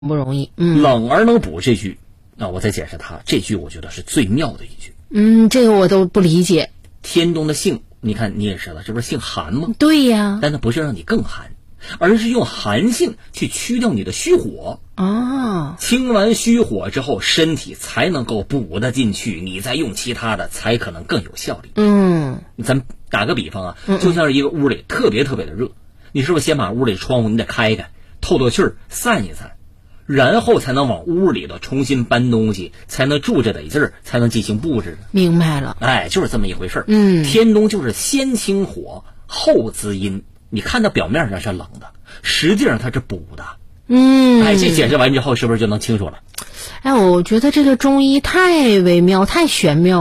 不容易。 冷而能补这句，那我再解释它，这句我觉得是最妙的一句。 这个我都不理解。 天冬的性，你看你也知道，这不是姓寒吗？ 对呀。 但它不是让你更寒，而是用寒性去驱掉你的虚火。清完虚火之后，身体才能够补得进去，你再用其他的才可能更有效力。咱打个比方啊，就像是一个屋里特别特别的热，你是不是先把屋里窗户你得开开，透透气儿，散一散，然后才能往屋里头重新搬东西，才能住着得劲儿，才能进行布置。 明白了。 就是这么一回事儿。天冬就是先清火后滋阴，你看到表面上是冷的，实际上它是补的。这解释完之后是不是就能清楚了？ 我觉得这个中医太微妙，太玄妙。